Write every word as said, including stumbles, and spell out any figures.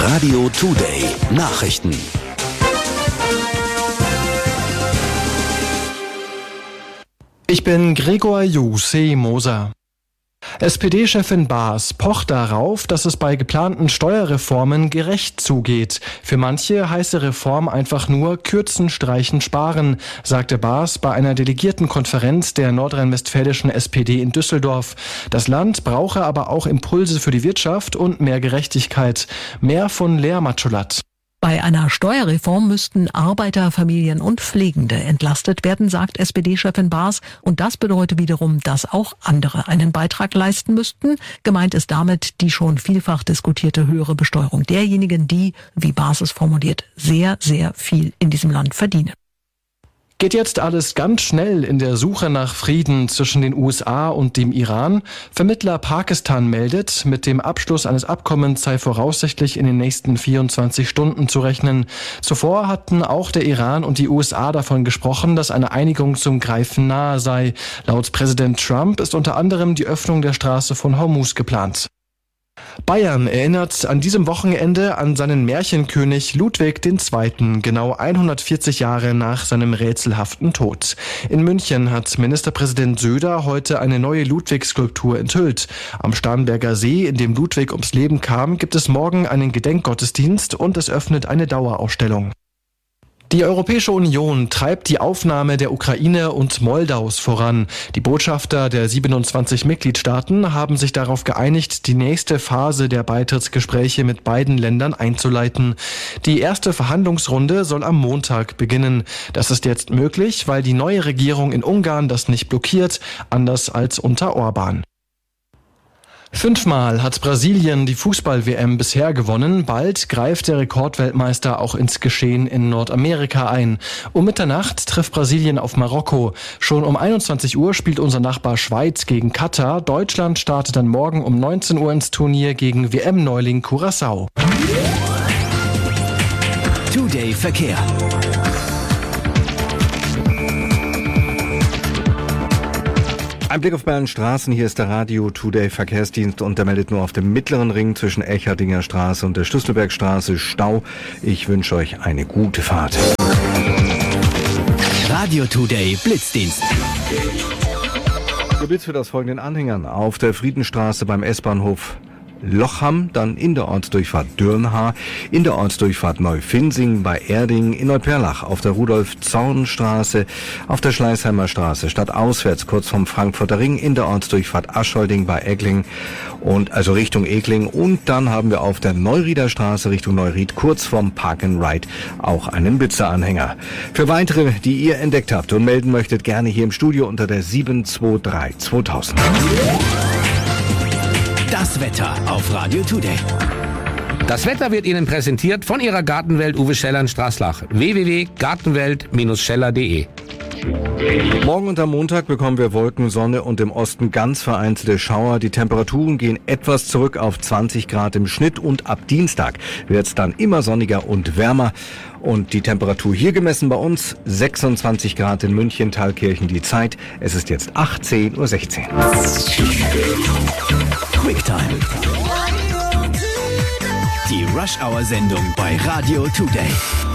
Radio Today Nachrichten. Ich bin Gregor Juseh-Moser. S P D-Chefin Baas pocht darauf, dass es bei geplanten Steuerreformen gerecht zugeht. Für manche heiße Reform einfach nur kürzen, streichen, sparen, sagte Baas bei einer Delegiertenkonferenz der nordrhein-westfälischen S P D in Düsseldorf. Das Land brauche aber auch Impulse für die Wirtschaft und mehr Gerechtigkeit. Mehr von Lea Matschulat. Bei einer Steuerreform müssten Arbeiter, Familien und Pflegende entlastet werden, sagt S P D-Chefin Baas. Und das bedeutet wiederum, dass auch andere einen Beitrag leisten müssten. Gemeint ist damit die schon vielfach diskutierte höhere Besteuerung derjenigen, die, wie Baas es formuliert, sehr, sehr viel in diesem Land verdienen. Geht jetzt alles ganz schnell in der Suche nach Frieden zwischen den U S A und dem Iran? Vermittler Pakistan meldet, mit dem Abschluss eines Abkommens sei voraussichtlich in den nächsten vierundzwanzig Stunden zu rechnen. Zuvor hatten auch der Iran und die U S A davon gesprochen, dass eine Einigung zum Greifen nahe sei. Laut Präsident Trump ist unter anderem die Öffnung der Straße von Hormuz geplant. Bayern erinnert an diesem Wochenende an seinen Märchenkönig Ludwig der Zweite., genau hundertvierzig Jahre nach seinem rätselhaften Tod. In München hat Ministerpräsident Söder heute eine neue Ludwig-Skulptur enthüllt. Am Starnberger See, in dem Ludwig ums Leben kam, gibt es morgen einen Gedenkgottesdienst und es öffnet eine Dauerausstellung. Die Europäische Union treibt die Aufnahme der Ukraine und Moldaus voran. Die Botschafter der siebenundzwanzig Mitgliedstaaten haben sich darauf geeinigt, die nächste Phase der Beitrittsgespräche mit beiden Ländern einzuleiten. Die erste Verhandlungsrunde soll am Montag beginnen. Das ist jetzt möglich, weil die neue Regierung in Ungarn das nicht blockiert, anders als unter Orban. Fünfmal hat Brasilien die Fußball-W M bisher gewonnen. Bald greift der Rekordweltmeister auch ins Geschehen in Nordamerika ein. Um Mitternacht trifft Brasilien auf Marokko. Schon um einundzwanzig Uhr spielt unser Nachbar Schweiz gegen Katar. Deutschland startet dann morgen um neunzehn Uhr ins Turnier gegen W M-Neuling Curaçao. Today Verkehr. Ein Blick auf Bayern Straßen, hier ist der Radio Today Verkehrsdienst und der meldet nur auf dem mittleren Ring zwischen Echardinger Straße und der Schlüsselbergstraße Stau. Ich wünsche euch eine gute Fahrt. Radio Today Blitzdienst. Der Blitz wird aus folgenden Anhängern: auf der Friedenstraße beim S-Bahnhof Lochham, dann in der Ortsdurchfahrt Dürnhaar, in der Ortsdurchfahrt Neufinsing bei Erding, in Neuperlach auf der Rudolf-Zorn-Straße, auf der Schleißheimer Straße stadtauswärts kurz vom Frankfurter Ring, in der Ortsdurchfahrt Aschholding bei Egling und also Richtung Egling, und dann haben wir auf der Neurieder Straße Richtung Neuried kurz vom Park and Ride auch einen Blitzeranhänger. Für weitere, die ihr entdeckt habt und melden möchtet, gerne hier im Studio unter der sieben zwei drei zweitausend. Das Wetter auf Radio Today. Das Wetter wird Ihnen präsentiert von Ihrer Gartenwelt Uwe Scheller in Straßlach. w w w punkt gartenwelt scheller punkt de. Morgen und am Montag bekommen wir Wolken, Sonne und im Osten ganz vereinzelte Schauer. Die Temperaturen gehen etwas zurück auf zwanzig Grad im Schnitt und ab Dienstag wird es dann immer sonniger und wärmer. Und die Temperatur hier gemessen bei uns sechsundzwanzig Grad in München, Thalkirchen die Zeit. Es ist jetzt achtzehn Uhr sechzehn. Quicktime. Die Rush-Hour-Sendung bei Radio Today.